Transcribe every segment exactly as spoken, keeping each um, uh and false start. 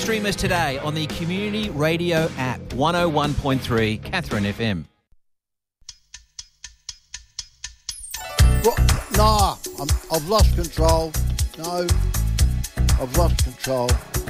stream us today on the Community Radio app, one oh one point three Catherine F M. Well, nah, I'm, I've lost control. No, I've lost control.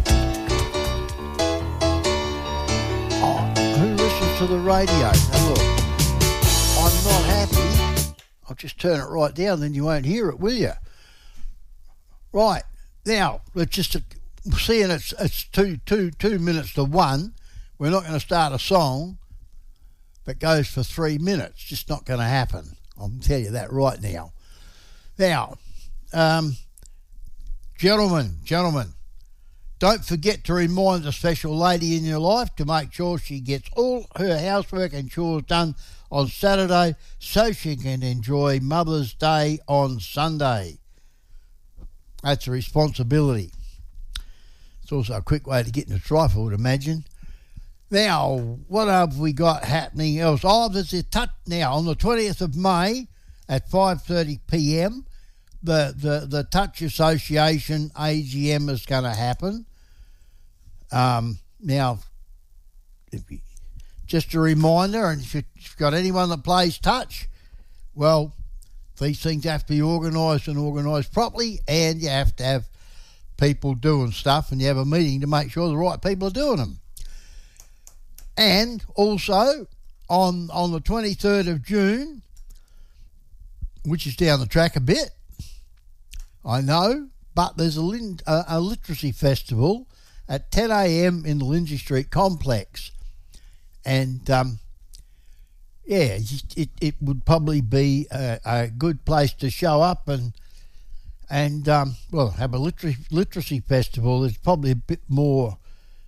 Oh, who listens to the radio? Now look, I'm not happy. I'll just turn it right down, then you won't hear it, will you? Right, now, let's just, seeing it's, it's two, two, two minutes to one, we're not going to start a song that goes for three minutes. Just not going to happen. I'll tell you that right now. Now, um, gentlemen, gentlemen, don't forget to remind the special lady in your life to make sure she gets all her housework and chores done on Saturday so she can enjoy Mother's Day on Sunday. That's a responsibility. It's also a quick way to get in a strife, I would imagine. Now, what have we got happening else? Oh, there's a touch now on the twentieth of May at five thirty p m. The, the, the Touch Association A G M is going to happen. Um, now, if you, just a reminder, and if you've got anyone that plays touch, well, these things have to be organised and organised properly, and you have to have people doing stuff, and you have a meeting to make sure the right people are doing them. And also, on on the twenty-third of June, which is down the track a bit, I know, but there's a, lin- a, a literacy festival at ten a m in the Lindsay Street complex. And, um, yeah, it, it would probably be a, a good place to show up and, and um, well, have a literacy, literacy festival. There's probably a bit more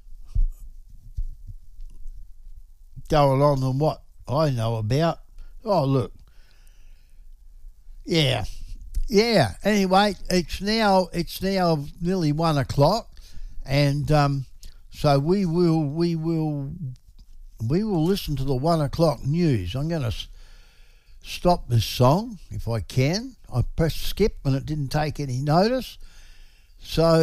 going on than what I know about. Oh, look. Yeah. Yeah. Anyway, it's now it's now nearly one o'clock, and um, so we will we will we will listen to the one o'clock news. I'm going to s- stop this song if I can. I pressed skip and it didn't take any notice. So